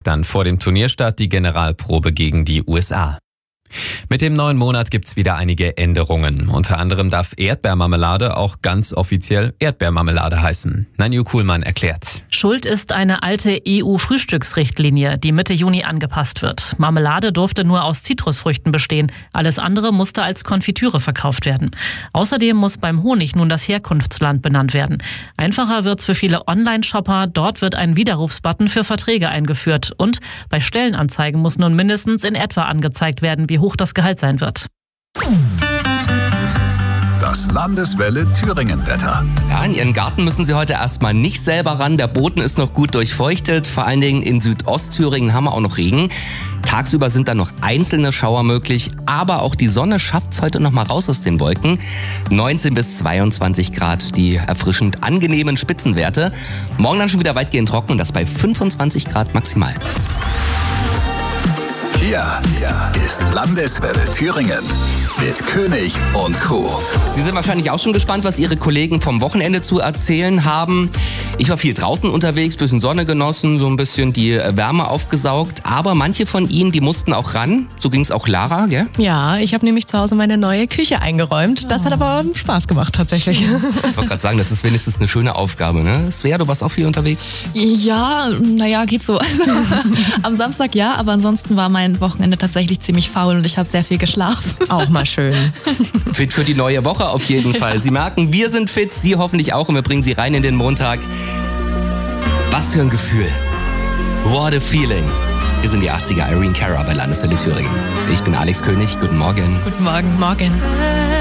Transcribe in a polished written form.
dann vor dem Turnierstart die Generalprobe gegen die USA. Mit dem neuen Monat gibt's wieder einige Änderungen. Unter anderem darf Erdbeermarmelade auch ganz offiziell Erdbeermarmelade heißen. Nanju Kuhlmann erklärt. Schuld ist eine alte EU-Frühstücksrichtlinie, die Mitte Juni angepasst wird. Marmelade durfte nur aus Zitrusfrüchten bestehen. Alles andere musste als Konfitüre verkauft werden. Außerdem muss beim Honig nun das Herkunftsland benannt werden. Einfacher wird's für viele Online-Shopper. Dort wird ein Widerrufsbutton für Verträge eingeführt. Und bei Stellenanzeigen muss nun mindestens in etwa angezeigt werden, wie hoch das Gehalt sein wird. Das Landeswelle Thüringen-Wetter. Ja, in Ihren Garten müssen Sie heute erstmal nicht selber ran. Der Boden ist noch gut durchfeuchtet. Vor allen Dingen in Südostthüringen haben wir auch noch Regen. Tagsüber sind dann noch einzelne Schauer möglich, aber auch die Sonne schafft es heute noch mal raus aus den Wolken. 19 bis 22 Grad, die erfrischend angenehmen Spitzenwerte. Morgen dann schon wieder weitgehend trocken und das bei 25 Grad maximal. Hier ist Landeswelle Thüringen mit König und Crew. Sie sind wahrscheinlich auch schon gespannt, was Ihre Kollegen vom Wochenende zu erzählen haben. Ich war viel draußen unterwegs, bisschen Sonne genossen, so ein bisschen die Wärme aufgesaugt. Aber manche von Ihnen, die mussten auch ran. So ging es auch Lara, gell? Ja, ich habe nämlich zu Hause meine neue Küche eingeräumt. Das hat aber Spaß gemacht tatsächlich. Ich wollte gerade sagen, das ist wenigstens eine schöne Aufgabe, ne? Svea, du warst auch viel unterwegs? Ja, naja, geht so. Also, am Samstag ja, aber ansonsten war mein Wochenende tatsächlich ziemlich faul und ich habe sehr viel geschlafen. Auch mal schön. Fit für die neue Woche auf jeden Fall. Sie merken, wir sind fit, Sie hoffentlich auch und wir bringen Sie rein in den Montag. Was für ein Gefühl. What a feeling. Wir sind die 80er Irene Cara bei Landeswelle Thüringen. Ich bin Alex König. Guten Morgen. Guten Morgen. Morgen.